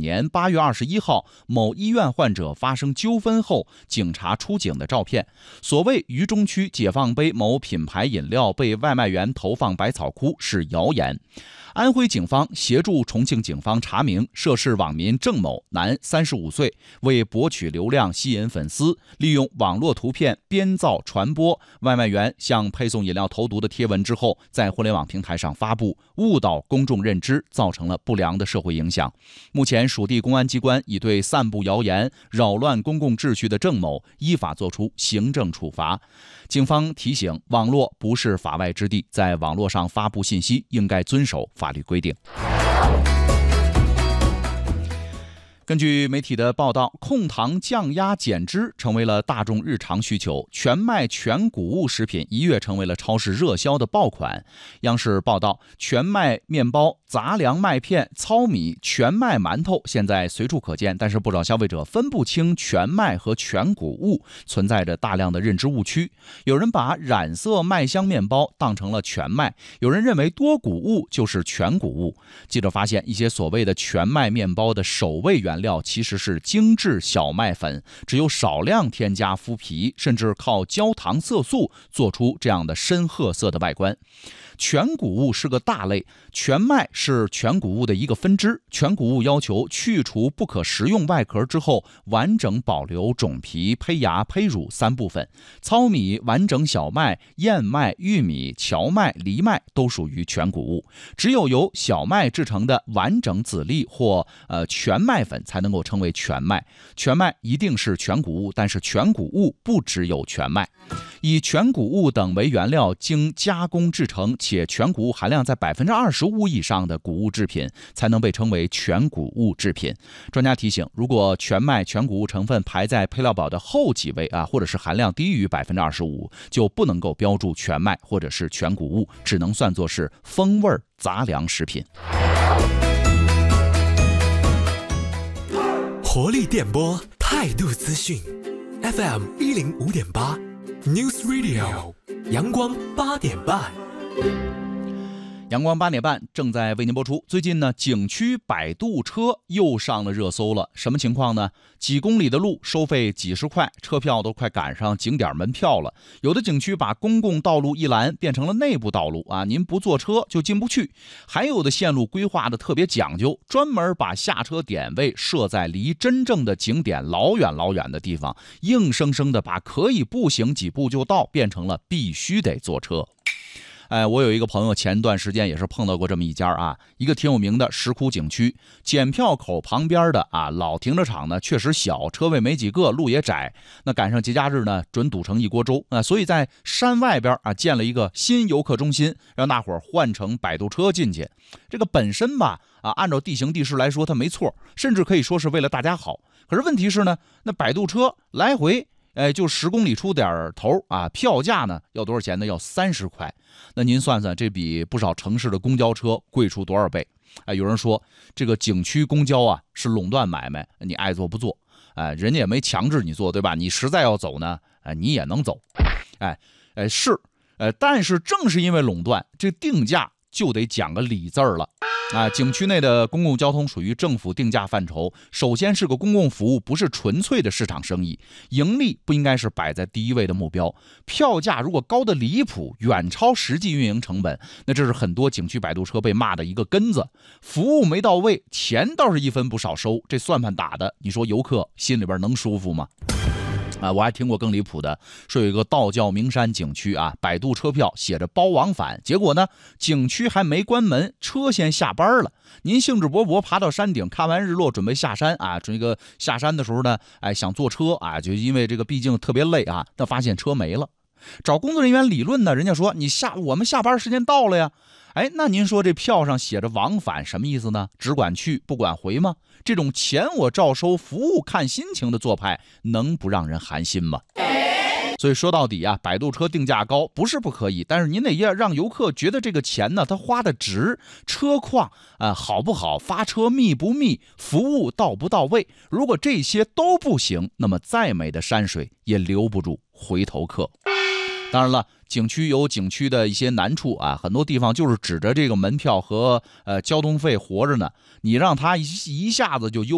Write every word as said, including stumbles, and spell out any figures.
年八月二十一号某医院患者发生纠纷后，警察出警的照片。所谓渝中区解放碑某品牌饮料被外卖员投放百草枯是谣言。安徽警方协助重庆警方查明，涉事网民郑某，男，三十五岁，为博取流量、吸引粉丝，利用网络图片编造传播外卖员向配送饮料投毒的贴文之后，在互联网平台上发布，误导公众认知，造成了不良的社会影响。目前，属地公安机关已对散布谣言、扰乱公共秩序的郑某依法作出行政处罚。警方提醒，网络不是法外之地，在网络上发布信息应该遵守法律规定。根据媒体的报道，控糖降压减脂成为了大众日常需求，全麦全谷物食品一跃成为了超市热销的爆款。央视报道，全麦面包、杂粮麦片、糙米、全麦馒头现在随处可见，但是不少消费者分不清全麦和全谷物，存在着大量的认知误区。有人把染色麦香面包当成了全麦，有人认为多谷物就是全谷物。记者发现，一些所谓的全麦面包的首位原料其实是精制小麦粉，只有少量添加麸皮，甚至靠焦糖色素做出这样的深褐色的外观。全谷物是个大类，全麦是全谷物的一个分支。全谷物要求去除不可食用外壳之后，完整保留种皮、胚芽、胚乳三部分。糙米、完整小麦、燕麦、玉米、荞麦、藜麦都属于全谷物。只有由小麦制成的完整籽粒或呃全麦粉才能够称为全麦。全麦一定是全谷物，但是全谷物不只有全麦。以全谷物等为原料，经加工制成且全谷物含量在百分之二十五以上的谷物制品，才能被称为全谷物制品。专家提醒，如果全麦全谷物成分排在配料表的后几位啊，或者是含量低于百分之二十五，就不能够标注全麦或者是全谷物，只能算作是风味杂粮食品。 活力电波，态度资讯 ，F M 一零五点八 News Radio， 阳光八点半。 阳光八点半正在为您播出。最近呢，景区摆渡车又上了热搜了。什么情况呢？几公里的路收费几十块，车票都快赶上景点门票了。有的景区把公共道路一栏变成了内部道路啊，您不坐车就进不去。还有的线路规划的特别讲究，专门把下车点位设在离真正的景点老远老远的地方，硬生生的把可以步行几步就到变成了必须得坐车。哎，我有一个朋友前段时间也是碰到过这么一家啊，一个挺有名的石窟景区，检票口旁边的啊老停车场呢确实小，车位没几个，路也窄，那赶上节假日呢准堵成一锅粥啊，所以在山外边啊建了一个新游客中心，让大伙儿换乘摆渡车进去。这个本身吧啊按照地形地势来说它没错，甚至可以说是为了大家好。可是问题是呢，那摆渡车来回哎，就十公里出点头啊，票价呢要多少钱呢？要三十块。那您算算，这比不少城市的公交车贵出多少倍？哎，有人说这个景区公交啊是垄断买卖，你爱坐不坐？哎，人家也没强制你坐，对吧？你实在要走呢，哎，你也能走。哎，哎是，呃，但是正是因为垄断，这定价就得讲个理字儿了。啊，景区内的公共交通属于政府定价范畴，首先是个公共服务，不是纯粹的市场生意，盈利不应该是摆在第一位的目标。票价如果高的离谱，远超实际运营成本，那这是很多景区摆渡车被骂的一个根子。服务没到位，钱倒是一分不少收，这算盘打的，你说游客心里边能舒服吗？啊，我还听过更离谱的，说有一个道教名山景区啊，摆渡车票写着包往返，结果呢，景区还没关门，车先下班了。您兴致勃勃爬到山顶，看完日落准备下山啊，这个下山的时候呢，哎，想坐车啊，就因为这个毕竟特别累啊，但发现车没了。找工作人员理论呢，人家说你下我们下班时间到了呀。哎，那您说这票上写着往返什么意思呢？只管去不管回吗？这种钱我照收，服务看心情的做派，能不让人寒心吗？所以说到底啊，摆渡车定价高不是不可以，但是您得要让游客觉得这个钱呢，他花的值，车况啊、呃、好不好，发车密不密，服务到不到位。如果这些都不行，那么再美的山水也留不住回头客。当然了，景区有景区的一些难处啊，很多地方就是指着这个门票和呃交通费活着呢，你让他一一下子就优